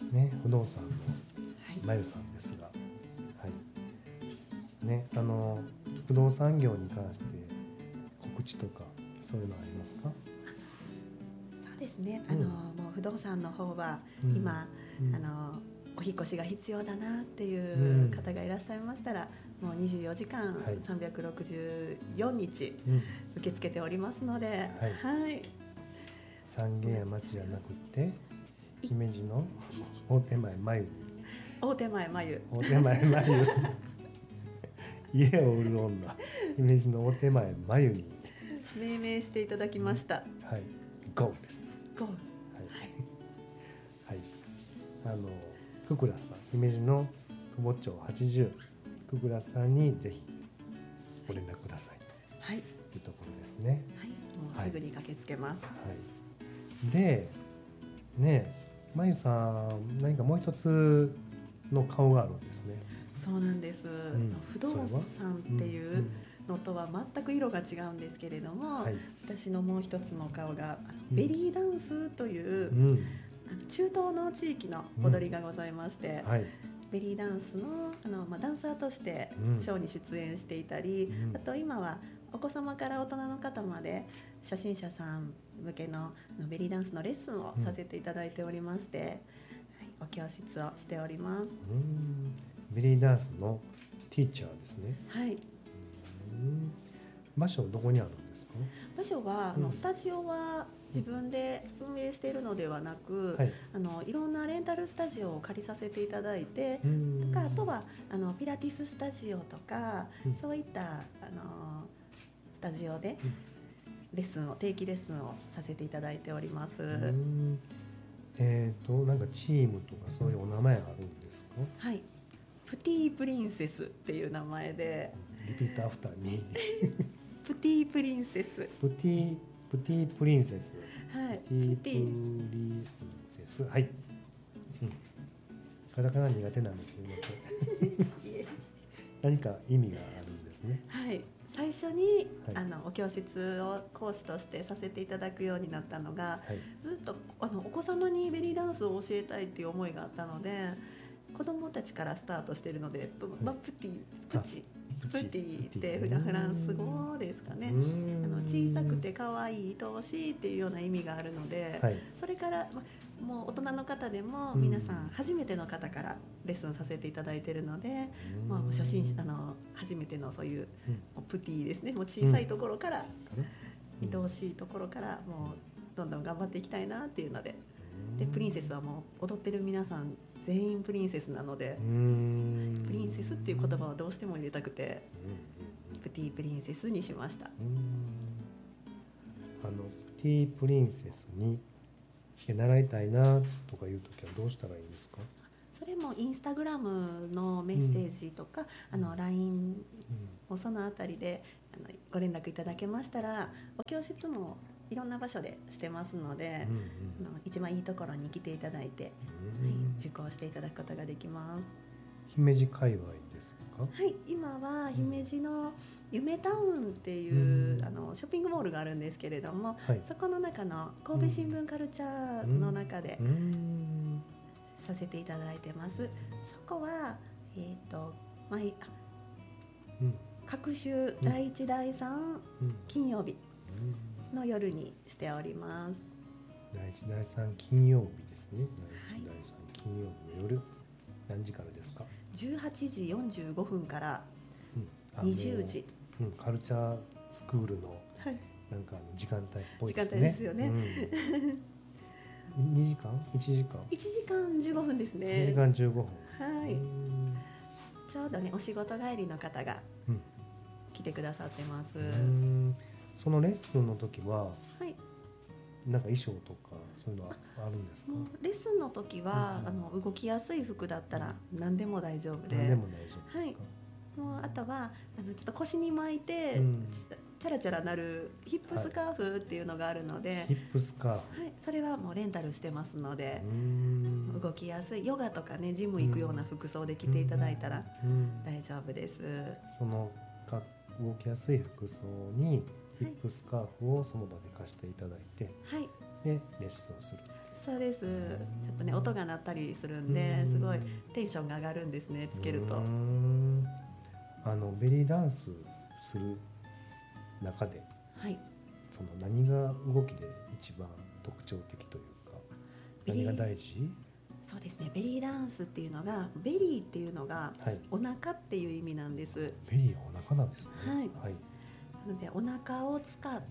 ね、不動産のまゆさんですが、はい、ね、不動産業に関して告知とかそういうのありますか？ そうですね、 うんもう不動産の方はうん今、 うんお引越しが必要だなっていう方がいらっしゃいましたら、もう24時間はい 364日うん、 受け付けておりますので、 はいはい、 三軒や町じゃなくて姫路の大手前まゆに大手前眉大手前まゆ家を売る女姫路の大手前まゆに、 命名していただきました。 はい、GO ですね。 ゴーはいはい、ククラスさん、姫路の久保町80ククラスさんにぜひご連絡くださいはい、 というところですね。 はい、もうすぐに駆けつけます。 はい、でね、まゆさん何かもう一つの顔があるんですね。 そうなんです、 ん不動産っていうのとは全く色が違うんですけれども、 はい、 私のもう一つの顔がうんベリーダンスという、 うん中東の地域の踊りがございまして、 はい、 ベリーダンスの、ダンサーとしてうんショーに出演していたり、 うんあと今はお子様から大人の方まで初心者さん向けのベリーダンスのレッスンをさせていただいておりまして、はい、お教室をしております。 うんベリーダンスのティーチャーですね。 はい、 うん場所どこにあるんですか？ 場所はうんスタジオは自分で運営しているのではなく、 はい、 いろんなレンタルスタジオを借りさせていただいて、 うんとかあとはピラティススタジオとか、 うんそういったスタジオでレッスンを定期レッスンをさせていただいております。 うんなんかチームとかそういうお名前あるんですか？ はい、プティプリンセスっていう名前で、 リピートアフターにプティプリンセス、 プティプリンセス、 はい、 プティプリンセス、はい、カタカナ苦手なんですみませんいえ何か意味があるんですね。 はい、最初に、 はいお教室を講師としてさせていただくようになったのが、 はい、 ずっとお子様にベリーダンスを教えたいっていう思いがあったので、子供たちからスタートしているので、プティプチプチプティってフランス語ですかね。小さくて可愛い愛おしいっていうような意味があるので、 はい、 それからもう大人の方でも皆さん初めての方からレッスンさせていただいているので、もう初心者初めてのそういうプティですね、もう小さいところから愛おしいところからもうどんどん頑張っていきたいなっていうので、でプリンセスはもう踊ってる皆さん全員プリンセスなので、プリンセスっていう言葉をどうしても入れたくてプティプリンセスにしました。 プティプリンセスに習いたいなとかいうときはどうしたらいいんですか？ それもインスタグラムのメッセージとか、LINE もそのあたりでご連絡いただけましたら、お教室もいろんな場所でしてますので、一番いいところに来ていただいて、はい、受講していただくことができます。 姫路界隈ですか？ はい、今は姫路の夢タウンっていう、ショッピングモールがあるんですけれども、 はい、 そこの中の神戸新聞カルチャーの中でさせていただいてます。そこは、各週第1第3金曜日の夜にしております。 第1第3金曜日ですね。第1第3金曜日の夜何時からですか ？18時45分から20時、 カルチャースクールのなんか時間帯っぽいですね。 時間帯ですよね。 2時間1時間 1時間15分ですね。 1時間15分、 はい、ちょうどねお仕事帰りの方が来てくださってます。 そのレッスンの時は、 はい、 なんか衣装とかそういうのはあるんですか？ レッスンの時は、動きやすい服だったら何でも大丈夫で、 何でも大丈夫ですか？ はい、もうあとはちょっと腰に巻いて、チャラチャラなるヒップスカーフっていうのがあるので、 ヒップスカーフ、 はい、それはもうレンタルしてますので、動きやすいヨガとかねジム行くような服装で着ていただいたら大丈夫です。 その動きやすい服装にヒップスカーフをその場で貸していただいて、 はい、 でレッスンする。 そそうです。ちょっとね音が鳴ったりするんですごいテンションが上がるんですね、つけると。 ベリーダンスする中で、 はい、 その何が動きで一番特徴的というか、何が大事？ そうですね、ベリーダンスっていうのが、ベリーっていうのがお腹っていう意味なんです。 ベリーはお腹なんですね。 はい、 はい、 なのでお腹を使って、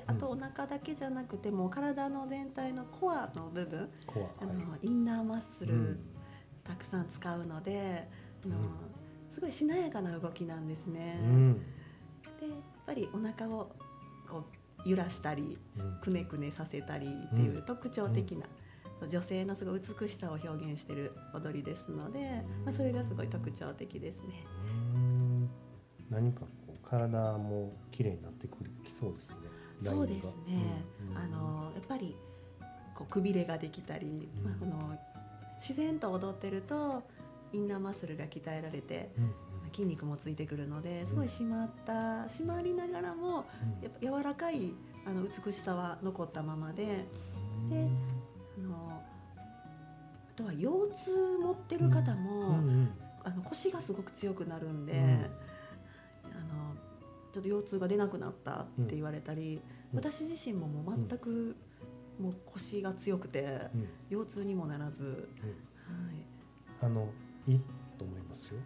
あとお腹だけじゃなくても体の全体のコアの部分、インナーマッスルたくさん使うので、すごいしなやかな動きなんですね。でやっぱりお腹をこう揺らしたり、くねくねさせたりっていう特徴的な、女性のすごい美しさを表現している踊りですので、それがすごい特徴的ですね。 何かこう体も綺麗になってきそうですね。 そうですね。やっぱりこうくびれができたり、自然と踊ってるとインナーマッスルが鍛えられて、筋肉もついてくるので、すごい締まりながらもやっぱ柔らかい美しさは残ったままで、あとは腰痛持ってる方も、腰がすごく強くなるんで、ちょっと腰痛が出なくなったって言われたり、私自身ももう全くもう腰が強くて、腰痛にもならず、 いいと思いますよ。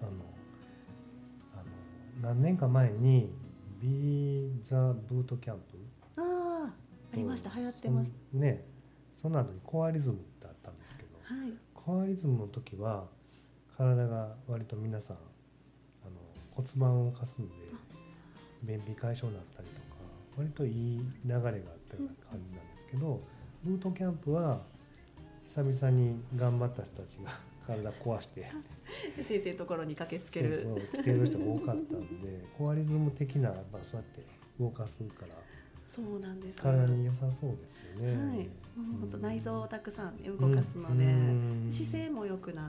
何年か前にビーザブートキャンプありました。流行ってますね。その後にコアリズムってあったんですけど、コアリズムの時は体が割と皆さん骨盤をかすんで便秘解消になったりとか、割といい流れがあったような感じなんですけど、ブートキャンプは久々に頑張った人たちが体壊して先生のところに駆けつける、 来てる人が多かったんで、コアリズム的な、そうやって動かすからそうなんです、 体に良さそうですよね。 本当内臓をたくさん、動かすので、姿勢も良くなって、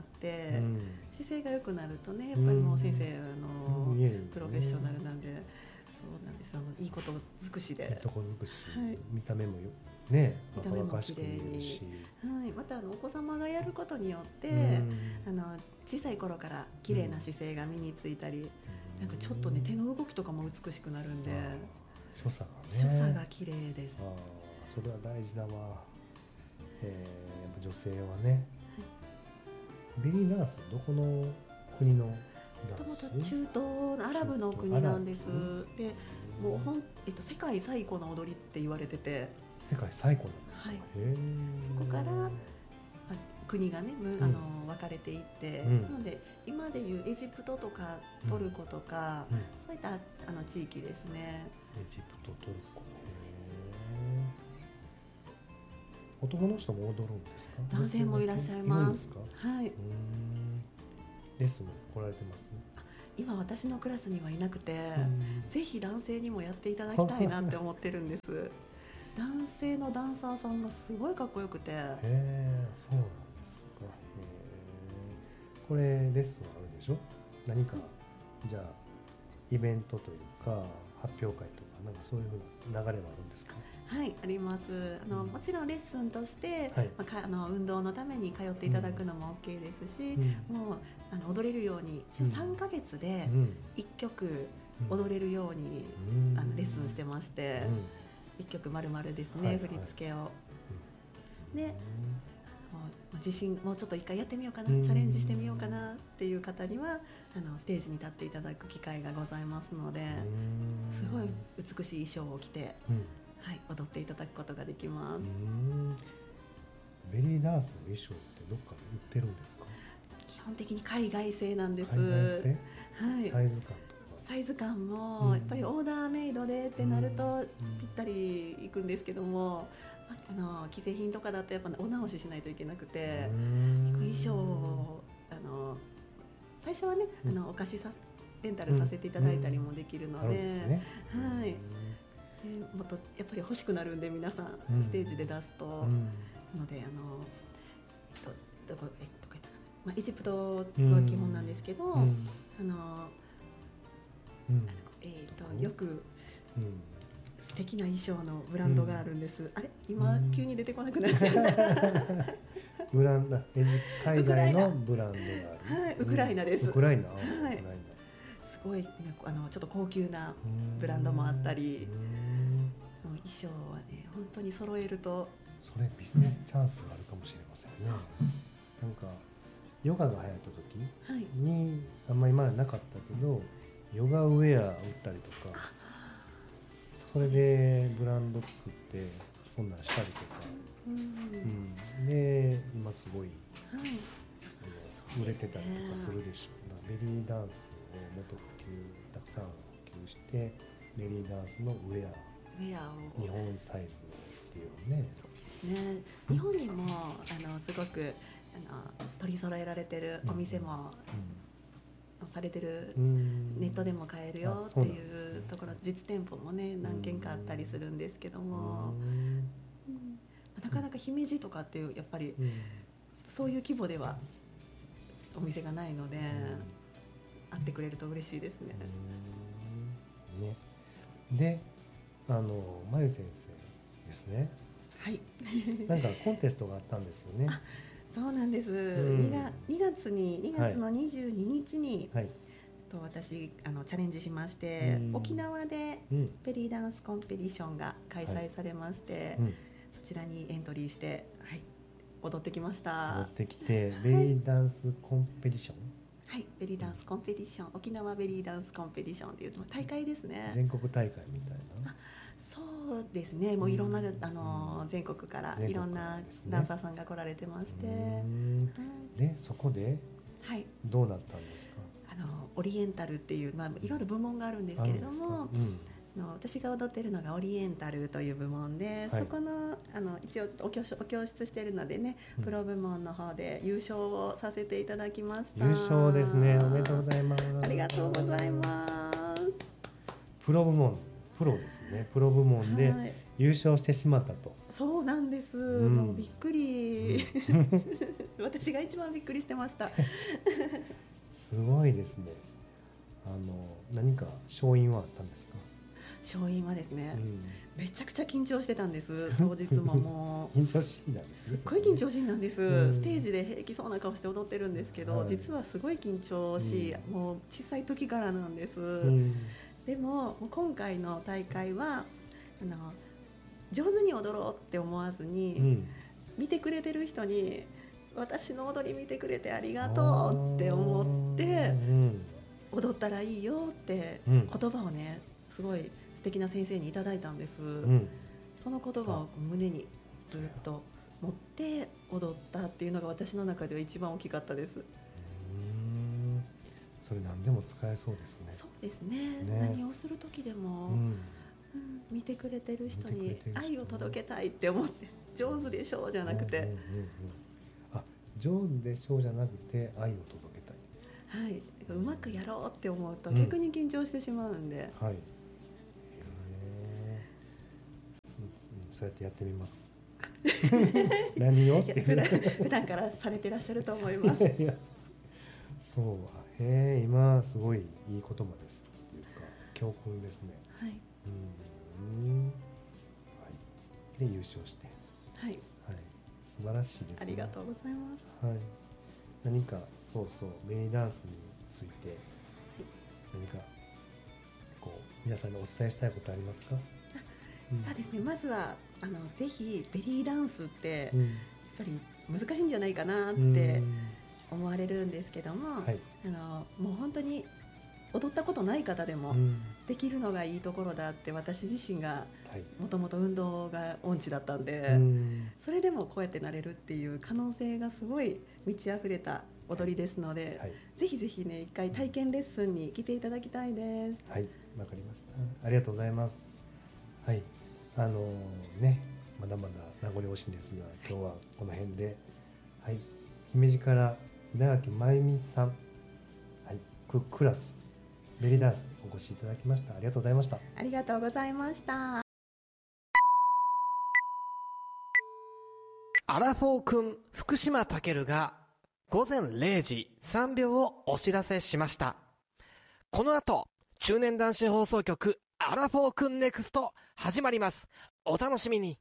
姿勢が良くなるとね、やっぱりもう先生プロフェッショナルなんで、そうなんです。いいこと尽くしで、見た目もね、若々しく見えるし、またお子様がやることによって、小さい頃から綺麗な姿勢が身についたり、なんかちょっとね手の動きとかも美しくなるんで、 所作が綺麗です。 それは大事だわ。やっぱ女性はね、ベリーダンスどこの国のダンス？ 中東のアラブの国なんです。で、もう世界最古の踊りって言われてて。 世界最古なんですか？ そこから国がね、分かれていって、なので今でいうエジプトとかトルコとか、そういった地域ですね。 エジプト、トルコ。男の人も踊るんですか？ 男性もいらっしゃいます。 レッスンも来られてます？ 今私のクラスにはいなくて、ぜひ男性にもやっていただきたいなって思ってるんです。男性のダンサーさんがすごいかっこよくて。 そうなんですか。これレッスンあるでしょ？何か、じゃあイベントというか発表会とか、なんかそういう風な流れはあるんですか？ はい、あります。もちろんレッスンとして、運動のために通っていただくのも OK ですし、もう踊れるように3ヶ月で1曲踊れるようにレッスンしてまして、1曲丸々ですね、振り付けを。で、自信もうちょっと一回やってみようかな、チャレンジしてみようかなっていう方にはステージに立っていただく機会がございますので、すごい美しい衣装を着て、踊っていただくことができます。 ベリーダンスの衣装ってどっかで売ってるんですか？ 基本的に海外製なんです。 サイズ感とか？ サイズ感もやっぱりオーダーメイドでってなるとぴったりいくんですけども、既製品とかだとやっぱお直ししないといけなくて、衣装を最初はね、お貸しレンタルさせていただいたりもできるので、もっとやっぱり欲しくなるんで、皆さんステージで出すと、なのでエジプトは基本なんですけど、よく敵な衣装のブランドがあるんです、あれ今急に出てこなくなっちゃったブランド海外のブランドがある、 はい、ウクライナです、 ウクライナ、 はい、すごい、ね、ちょっと高級なブランドもあったり、衣装はね本当に揃えるとそれビジネスチャンスがあるかもしれませんね。なんかヨガが流行った時に、あんまり今までなかったけどヨガウェア売ったりとか、それでブランド作ってそんなんしたりとか、で今すごい、売れてたりとかするでしょう。ベリーダンスをもっとたくさん普及してベリーダンスのウェアを日本サイズっていうのね。 そうですね。日本にもすごく取り揃えられてるお店も、されてる、ネットでも買えるよっていうところ、実店舗もね何軒かあったりするんですけども、なかなか姫路とかっていうやっぱり、そういう規模ではお店がないので、会ってくれると嬉しいですね。 で、まゆ先生ですね。 はい。 なんかコンテストがあったんですよね。 そうなんです。2月の22日に、私チャレンジしまして、沖縄でベリーダンスコンペティションが開催されまして、そちらにエントリーして、踊ってきました。 踊ってきてベリーダンスコンペティション。 はい、ベリーダンスコンペティション、沖縄ベリーダンスコンペティションっていう大会ですね。 全国大会みたいな。 そうですね。もういろんな全国からいろんなダンサーさんが来られてまして、 でそこでどうなったんですか。 オリエンタルっていう、いろいろ部門があるんですけれども、私が踊っているのがオリエンタルという部門で、そこの一応お教室しているのでね、プロ部門の方で優勝をさせていただきました。 優勝ですね。おめでとうございます。 ありがとうございます。 プロですね。プロ部門で優勝してしまったと。 そうなんです。もうびっくり。私が一番びっくりしてました。 すごいですね。何か勝因はあったんですか。 勝因はですね、めちゃくちゃ緊張してたんです。当日ももう緊張しいなんですね。 すっごい緊張しいなんです。ステージで平気そうな顔して踊ってるんですけど、実はすごい緊張し、もう小さい時からなんです。でも今回の大会は上手に踊ろうって思わずに、見てくれてる人に私の踊り見てくれてありがとうって思って、踊ったらいいよって言葉をね、すごい素敵な先生にいただいたんです。その言葉を胸にずっと持って踊ったっていうのが私の中では一番大きかったです。 それ何でも使えそうですね。 そうですね。何をする時でも、見てくれてる人に愛を届けたいって思って、上手でしょうじゃなくて、 上手でしょうじゃなくて愛を届けたい。 はい。うまくやろうって思うと逆に緊張してしまうんで。 はい。そうやってやってみます。何をって普段からされてらっしゃると思います。 そう、今すごいいい言葉ですっていうか教訓ですね。 はい。 で優勝して。はい。素晴らしいですね。 ありがとうございます。 はい。何かベリーダンスについて何か皆さんにお伝えしたいことありますか。 そうですね。まずはぜひベリーダンスってやっぱり難しいんじゃないかなって思われるんですけども、もう本当に踊ったことない方でもできるのがいいところだって私自身がもともと運動が音痴だったんで、それでもこうやってなれるっていう可能性がすごい満ち溢れた踊りですので、ぜひぜひね一回体験レッスンに来ていただきたいです。 はい、わかりました。ありがとうございます。はい、まだまだ名残惜しいんですが、今日はこの辺で、姫路から稲垣真由美さん、クラスベリーダンスお越しいただきました。ありがとうございました。 ありがとうございました。 アラフォー君福島健が午前0時3秒をお知らせしました。この後、中年男子放送局アラフォーくんネクスト始まります。お楽しみに。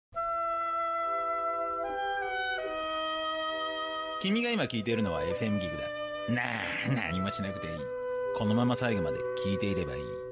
君が今聞いているのは FM ギグだ。何もしなくていい。このまま最後まで聞いていればいい。